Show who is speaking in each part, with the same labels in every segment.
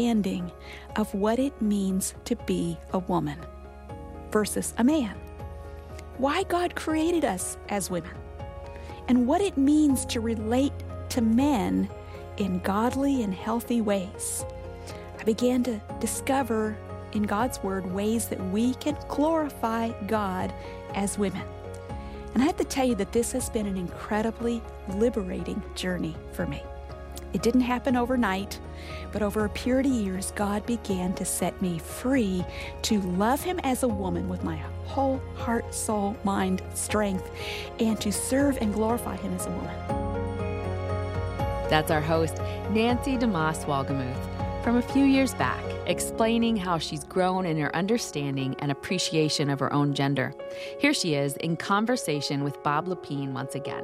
Speaker 1: understanding of what it means to be a woman versus a man. Why God created us as women, and what it means to relate to men in godly and healthy ways. I began to discover in God's Word ways that we can glorify God as women. And I have to tell you that this has been an incredibly liberating journey for me. It didn't happen overnight, but over a period of years, God began to set me free to love Him as a woman with my whole heart, soul, mind, strength, and to serve and glorify Him as a woman.
Speaker 2: That's our host, Nancy DeMoss Wolgemuth, from a few years back, explaining how she's grown in her understanding and appreciation of her own gender. Here she is in conversation with Bob Lepine once again.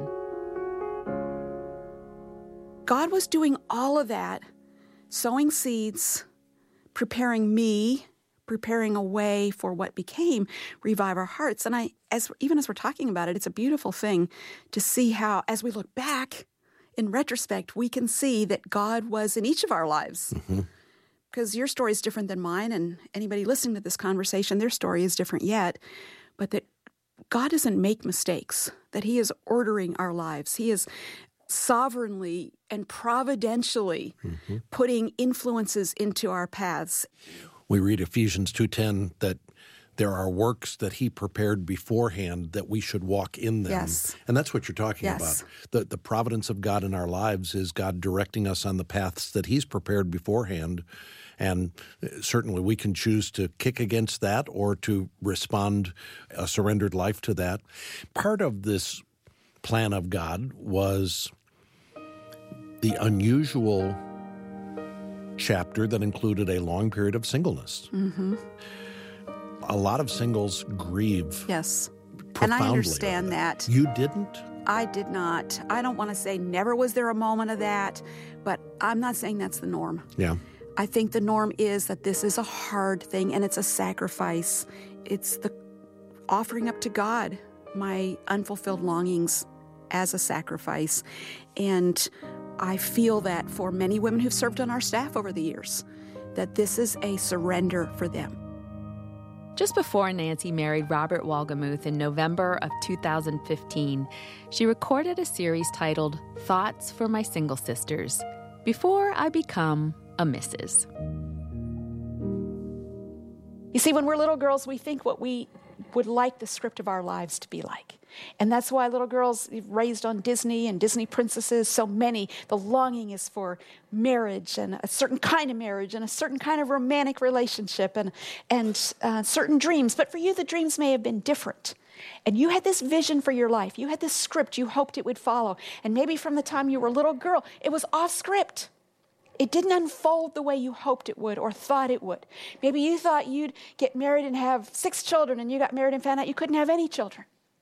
Speaker 1: God was doing all of that, sowing seeds, preparing me, preparing a way for what became Revive Our Hearts. And even as we're talking about it, it's a beautiful thing to see how, as we look back, in retrospect, we can see that God was in each of our lives. Mm-hmm. Because your story is different than mine, and anybody listening to this conversation, their story is different yet. But that God doesn't make mistakes, that He is ordering our lives. He is sovereignly and providentially putting influences into our paths.
Speaker 3: We read Ephesians 2:10 that there are works that He prepared beforehand that we should walk in them.
Speaker 1: Yes.
Speaker 3: And that's what you're talking
Speaker 1: Yes.
Speaker 3: about. The providence of God in our lives is God directing us on the paths that He's prepared beforehand. And certainly we can choose to kick against that or to respond a surrendered life to that. Part of this plan of God was the unusual chapter that included a long period of singleness. Mm-hmm. A lot of singles grieve.
Speaker 1: Yes.
Speaker 3: Profoundly.
Speaker 1: And I understand that.
Speaker 3: You didn't?
Speaker 1: I did not. I don't want to say never was there a moment of that, but I'm not saying that's the norm.
Speaker 3: Yeah.
Speaker 1: I think the norm is that this is a hard thing and it's a sacrifice. It's the offering up to God my unfulfilled longings as a sacrifice. And I feel that for many women who've served on our staff over the years, that this is a surrender for them.
Speaker 2: Just before Nancy married Robert Wolgemuth in November of 2015, she recorded a series titled Thoughts for My Single Sisters, Before I Become a Mrs.
Speaker 1: You see, when we're little girls, we think what we would like the script of our lives to be like. And that's why little girls raised on Disney and Disney princesses, so many, the longing is for marriage and a certain kind of marriage and a certain kind of romantic relationship and certain dreams. But for you, the dreams may have been different. And you had this vision for your life. You had this script you hoped it would follow. And maybe from the time you were a little girl, it was off script. It didn't unfold the way you hoped it would or thought it would. Maybe you thought you'd get married and have 6 children, and you got married and found out you couldn't have any children.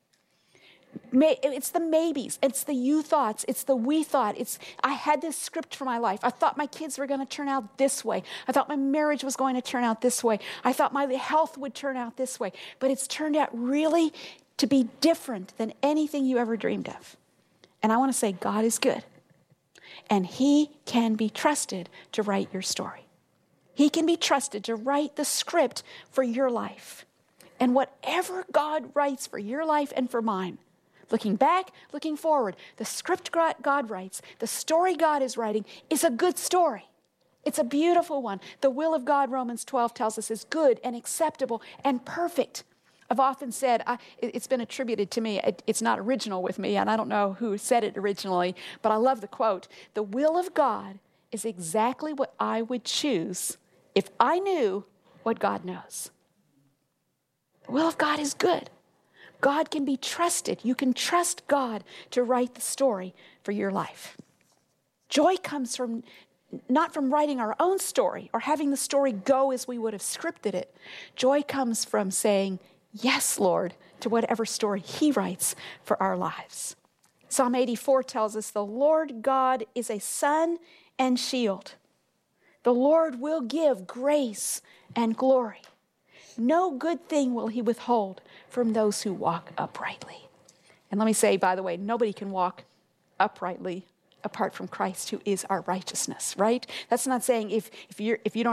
Speaker 1: It's the maybes. It's the you thoughts. It's the we thought. I had this script for my life. I thought my kids were going to turn out this way. I thought my marriage was going to turn out this way. I thought my health would turn out this way. But it's turned out really to be different than anything you ever dreamed of. And I want to say God is good. And He can be trusted to write your story. He can be trusted to write the script for your life. And whatever God writes for your life and for mine, looking back, looking forward, the script God writes, the story God is writing is a good story. It's a beautiful one. The will of God, Romans 12 tells us, is good and acceptable and perfect. I've often said, it's been attributed to me, it's not original with me, and I don't know who said it originally, but I love the quote. The will of God is exactly what I would choose if I knew what God knows. The will of God is good. God can be trusted. You can trust God to write the story for your life. Joy comes from not from writing our own story or having the story go as we would have scripted it. Joy comes from saying, yes, Lord, to whatever story He writes for our lives. Psalm 84 tells us, the Lord God is a sun and shield. The Lord will give grace and glory. No good thing will He withhold from those who walk uprightly. And let me say, by the way, nobody can walk uprightly apart from Christ, who is our righteousness, right? That's not saying if you don't